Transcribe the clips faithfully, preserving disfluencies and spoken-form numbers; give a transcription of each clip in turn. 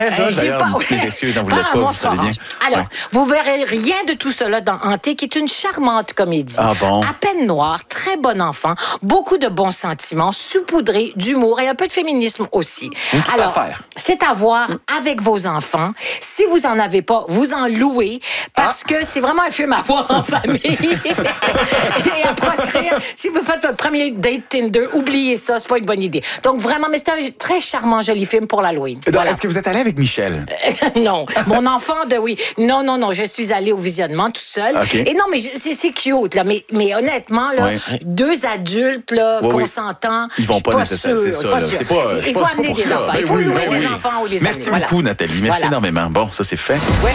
Ça, Hey, d'ailleurs, pas- mes excuses, n'en voulez Pas pas, à mon vous savez bien. orange. Alors, Ouais. vous verrez rien de tout cela dans Hanté, qui est une charmante comédie. Ah bon? À peine noire, très bon enfant, beaucoup de bons sentiments, saupoudré d'humour et un peu de féminisme aussi. Une toute Alors, affaire. c'est à voir avec vos enfants. Si vous en avez pas, vous en louez, parce Ah. que c'est vraiment un film à voir en famille. Et à proscrire. Si vous faites votre premier date Tinder, oubliez ça, c'est pas une bonne idée. Donc vraiment, mais c'est un très charmant, joli film pour l'Halloween. Donc, Voilà. Est-ce que vous êtes allé avec Michel? Non, mon enfant de oui. Non, non, non, je suis allée au visionnement tout seul. OK. Et non, mais je- c'est c'est cute là, mais mais honnêtement là, Ouais. deux adultes là, Oui, oui. consentants, Ils vont je suis pas nécessairement, sûre, c'est ça. pas là. sûre. C'est pas, c'est Il pas- faut c'est pas amener pour des ça. enfants, Ben il faut oui, louer ben des oui. enfants ou les Merci amener. beaucoup, Voilà. Nathalie. Merci Voilà. énormément. Bon, ça, c'est fait. Ouais.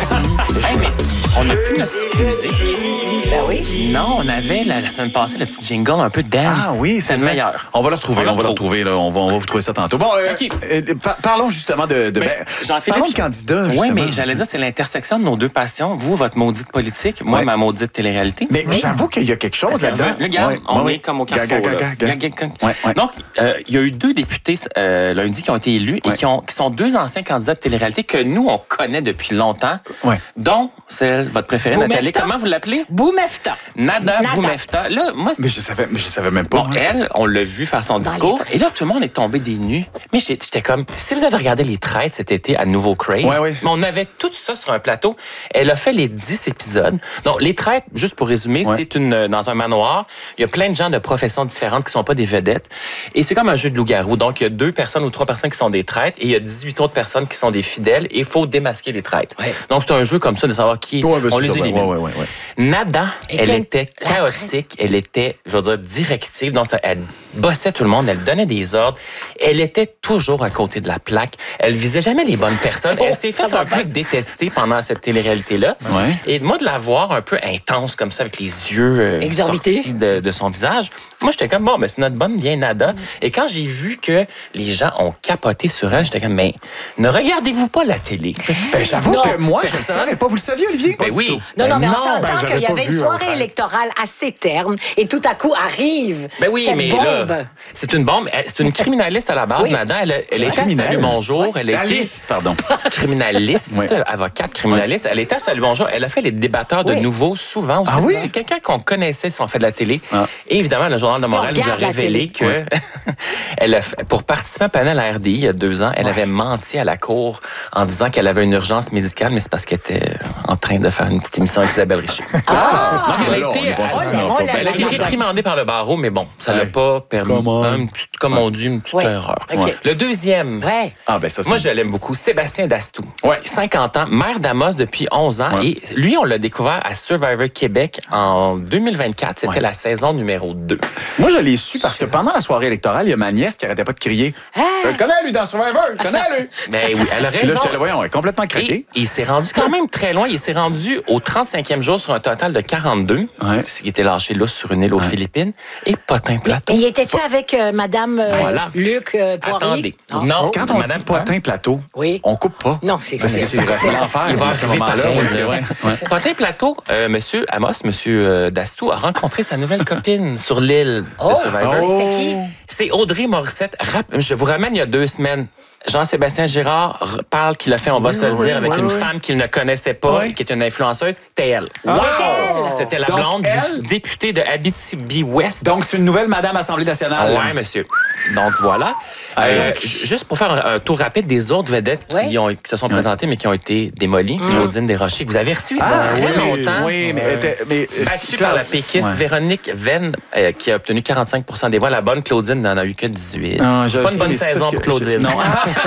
Hey, mais on a plus notre petite musique. Ben oui. Non, on avait la, la semaine passée le petit jingle un peu dance. Ah oui, c'est le vrai. meilleur. On va le retrouver, On on, le va le retrouve. retrouver. Là. On, va, on va vous trouver ça tantôt. Bon, euh, OK. euh, par- parlons justement de... de Mais, ben, Jean-Philippe, parlons de je- candidats, Oui, justement. mais j'allais dire, c'est l'intersection de nos deux passions. Vous, votre maudite politique, moi, Ouais. ma maudite télé-réalité. Mais j'avoue qu'il y a quelque chose Ça là-dedans. veut- Regarde, Ouais, on ouais, est comme au Ga- carrefour. ga- là. ga- ga- Ga- ga- ga- Ouais, ouais. Donc, euh, il y a eu deux députés euh, lundi qui ont été élus et Ouais. qui, ont, qui sont deux anciens candidats de télé-réalité que nous, on connaît depuis longtemps, Ouais. dont celle, votre préférée, Boumefta. Nathalie. Comment vous l'appelez? Boumefta. Nada, Nada. Boumefta. Là, moi, Mais je savais, mais je savais même pas. Bon, hein. elle, on l'a vu faire son Dans discours. les Et là, tout le monde est tombé des nues. Mais j'ai- j'étais comme, si vous avez regardé Les Traites cet été à Nouveau Crave, Ouais, ouais. mais on avait tout ça sur un plateau. Elle a fait les dix épisodes. Donc, Les Traites, juste pour résumer, Ouais. c'est une euh, dans un manoir. Il y a plein de gens de professions différentes qui sont pas des vedettes. Et c'est comme un jeu de loup-garou. Donc, il y a deux personnes ou trois personnes qui sont des traites et il y a dix-huit autres personnes qui sont des fidèles et il faut démasquer les traites. Ouais. Donc, c'est un jeu comme ça de savoir qui Ouais, ben, on c'est les ça, ouais, élimine. ouais, ouais, ouais. Nada, Et elle quelle- était la chaotique, elle était, je veux dire, directive. Donc, ça- elle bossait tout le monde, elle donnait des ordres. Elle était toujours à côté de la plaque. Elle visait jamais les bonnes personnes. Elle s'est ça fait va un peu détester pendant cette télé-réalité-là. Ouais. Et moi, de la voir un peu intense comme ça, avec les yeux euh, Exorbités. sortis de, de son visage, moi, j'étais comme, bon, ben, c'est notre bonne vieille Nada. Et quand j'ai vu que les gens ont capoté sur elle, j'étais comme, mais ne regardez-vous pas la télé? Ben, j'avoue Non, que moi, je ne personne. savais pas. Vous le saviez, Olivier? Ben oui. Non, Ben non, mais on non, s'entend ben, qu'il j'aurais y pas avait une vu, soirée en fait. électorale assez terne et tout à coup arrive Ben oui, cette mais bombe. là, c'est une bombe. Elle- C'est une criminaliste à la base, Oui. Nada. Elle, a- elle était à Criminelle. Salut Bonjour. Elle La était liste, pardon. criminaliste, Ouais. avocate criminaliste. Elle était à Salut Bonjour. Elle a fait les débatteurs de Oui. Nouveau souvent aussi. Ah oui? C'est quelqu'un qu'on connaissait si on fait de la télé. Ah. Et évidemment, le Journal de Si on Montréal nous a regarde la révélé télé. que elle a fait- pour participer à un panel à R D I il y a deux ans, elle avait menti à la cour en disant qu'elle avait une urgence médicale, mais c'est parce qu'elle était en train de faire une petite émission avec Isabelle Richer. Ah! Donc, elle a là, on été, est pas Oh, sûr, là, non, oh pas là, bien. elle a été là. réprimandée par le barreau, mais bon, ça l'a Ouais. pas permis. Come on. Un petit- comme on dit, une petite Ouais. erreur. OK. Le deuxième, Ouais. Ah, ben ça, c'est... moi, je l'aime beaucoup. Sébastien Dastou. Ouais. cinquante ans, maire d'Amos depuis onze ans. Ouais. Et lui, on l'a découvert à Survivor Québec en deux mille vingt-quatre. C'était Ouais. la saison numéro deux. Moi, je l'ai su parce que pendant la soirée électorale, il y a ma nièce qui arrêtait pas de crier. Je le connais, lui, dans Survivor, je le connais, lui. Mais oui, elle a Puis là, raison. j'étais là, voyons, elle est complètement craqué. Et il s'est rendu quand même très loin. Il s'est rendu au trente-cinquième jour sur un total de quarante-deux. Ouais. Il était lâché là sur une île aux Philippines. Et Potin Plateau. Et il était-tu avec euh, Madame euh, Voilà. Luc euh, Poirier? Attendez. Non. Non, Quand on Madame dit potin plateau, Oui. on coupe pas. Non, c'est Parce que c'est c'est c'est l'enfer. Il va à ce arriver moment-là. pareil, Ouais, là. c'est vrai. Ouais. Potin Plateau, euh, monsieur Amos, monsieur euh, Dastou, a rencontré sa nouvelle copine sur l'île Oh! de Survivor. Oh! C'était qui? C'est Audrey Morissette. Rap- Je vous ramène il y a deux semaines. Jean-Sébastien Girard r- parle qu'il a fait, on va Oui, se le oui, dire, avec oui, une oui. femme qu'il ne connaissait pas, Oui. qui est une influenceuse. C'était elle. Wow! C'était la Donc, blonde elle- du député de Abitibi-Ouest. Donc, c'est une nouvelle Madame Assemblée nationale. Ouais, monsieur. Donc, voilà. Ah, Euh, donc. j- juste pour faire un, un tour rapide des autres vedettes qui, Ouais. ont, qui se sont présentées, mais qui ont été démolies. Claudine Desrochers, que vous avez reçu ça Ah, très oui, longtemps. Oui, mais... était- mais Battue par la péquiste Ouais. Véronique Venn, euh, qui a obtenu quarante-cinq pour cent des voix. La bonne Claudine n'en a eu que dix-huit. Non, je Pas sais, une bonne mais c'est saison parce pour que Claudine. je- non.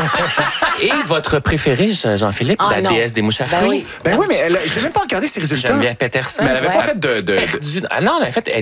Et votre préféré, Jean- Jean-Philippe, Ah, la non. déesse des mouches à Ben fruits. oui. Ben oui, mais elle, j'ai même pas regardé ses résultats. Geneviève Peterson. Mais elle avait Ouais. pas fait de... de, de- Perdu. Ah non, elle a fait, elle